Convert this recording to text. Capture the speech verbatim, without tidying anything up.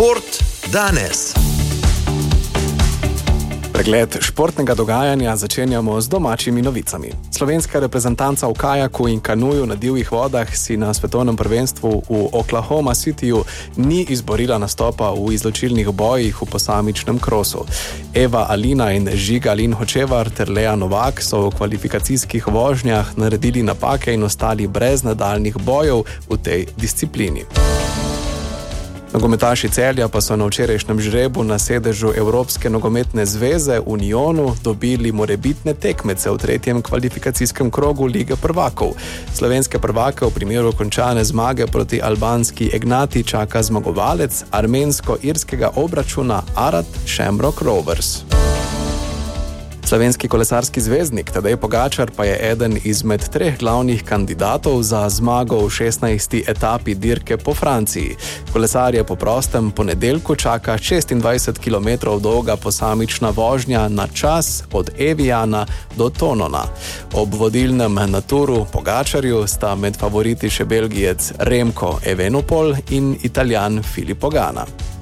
Šport danes. Pregled športnega dogajanja začenjamo z domačimi novicami. Slovenska reprezentanca v kajaku in kanuju na divjih vodah si na svetovnem prvenstvu v Oklahoma Cityju ni izborila nastopa v izločilnih bojih v posamičnem krosu. Eva Alina in Žiga Alin Hočevar ter Lea Novak so v kvalifikacijskih vožnjah naredili napake in ostali brez nadaljnjih bojev v tej disciplini. Nogometaši Celja pa so na včerajšnjem žrebu na sedežu Evropske nogometne zveze Unionu dobili morebitne tekmece v tretjem kvalifikacijskem krogu Lige prvakov. Slovenske prvake v primeru končane zmage proti albanski Egnati čaka zmagovalec armensko-irskega obračuna Arad Shamrock Rovers. Slovenski kolesarski zvezdnik Tadej Pogačar pa je eden izmed treh glavnih kandidatov za zmago v šestnajsti etapi dirke po Franciji. Kolesarje po prostem ponedeljku čaka šestindvajset kilometrov dolga posamična vožnja na čas od Eviana do Tonona. Ob vodilnem naturu Pogačarju sta med favoriti še Belgijec Remco Evenepoel in Italijan Filippo Ganna.